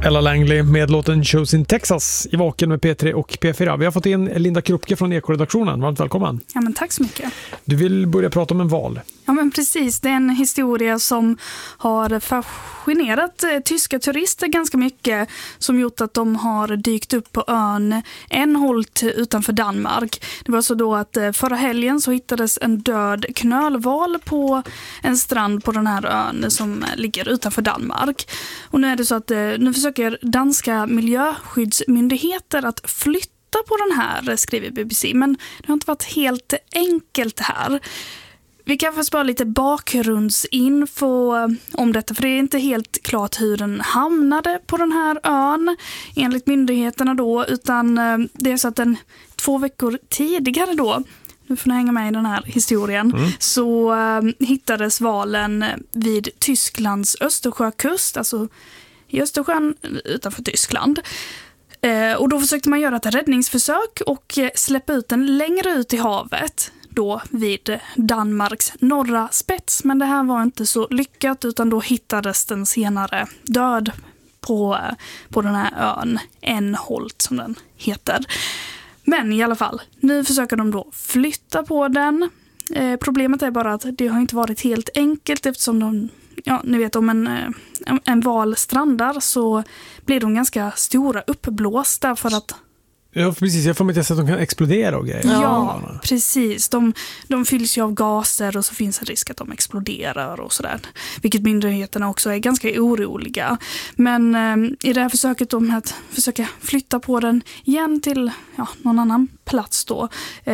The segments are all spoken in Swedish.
Ella Langley med låten Shows in Texas i Vaken med P3 och P4. Vi har fått in Linda Krupke från Ekoredaktionen. Varmt välkommen. Ja, men tack så mycket. Du vill börja prata om en val. Ja, men precis. Det är en historia som har fascinerat tyska turister ganska mycket, som gjort att de har dykt upp på ön Enholt utanför Danmark. Det var så då att förra helgen så hittades en död knölval på en strand på den här ön som ligger utanför Danmark. Och nu är det så att nu försöker danska miljöskyddsmyndigheter att flytta på den här, skriver BBC. Men det har inte varit helt enkelt här. Vi kan få spara lite bakgrundsinfo om detta, för det är inte helt klart hur den hamnade på den här ön enligt myndigheterna då, utan det är så att 2 veckor tidigare då, nu får ni hänga med i den här historien, så hittades valen vid Tysklands Östersjökust, alltså i Östersjön utanför Tyskland. Och då försökte man göra ett räddningsförsök och släppa ut den längre ut i havet, då vid Danmarks norra spets. Men det här var inte så lyckat, utan då hittades den senare död på den här ön Enholt som den heter. Men i alla fall, nu försöker de då flytta på den. Problemet är bara att det har inte varit helt enkelt, eftersom ni vet, om en val strandar så blir de ganska stora uppblåsta för att... Ja, precis. Jag får mig att de kan explodera och grejer. Ja, precis. De fylls ju av gaser och så finns en risk att de exploderar och sådär. Vilket myndigheterna också är ganska oroliga. Men i det här försöket om att försöka flytta på den igen till någon annan plats då,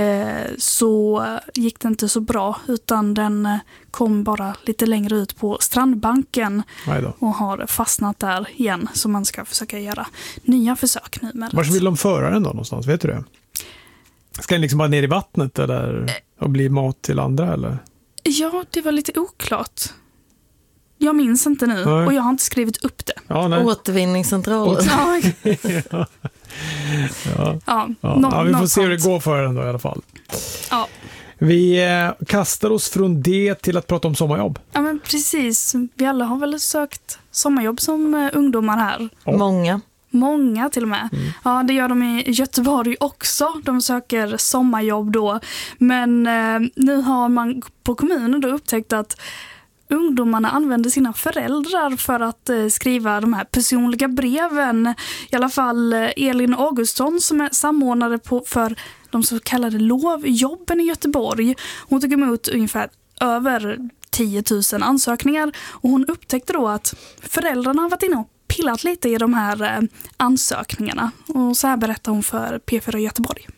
så gick det inte så bra, utan den kom bara lite längre ut på strandbanken och har fastnat där igen, så man ska försöka göra nya försök nu med. Var vill de föra den då någonstans, vet du det? Ska den liksom bara ner i vattnet eller och bli mat till andra eller? Ja, det var lite oklart. Jag minns inte nu. Nej. Och jag har inte skrivit upp det. Ja, återvinningscentralen. Vi får se hur det går för den då i alla fall. Ja. Vi kastar oss från det till att prata om sommarjobb. Ja, men precis. Vi alla har väl sökt sommarjobb som ungdomar här. Många till och med. Ja, det gör de i Göteborg också. De söker sommarjobb då. Men nu har man på kommunen då upptäckt att ungdomarna använder sina föräldrar för att skriva de här personliga breven. I alla fall Elin Augustsson, som är samordnare för de så kallade lovjobben i Göteborg. Hon tog emot ungefär över 10 000 ansökningar, och hon upptäckte då att föräldrarna har varit inne och pillat lite i de här ansökningarna. Och så här berättar hon för P4 Göteborg.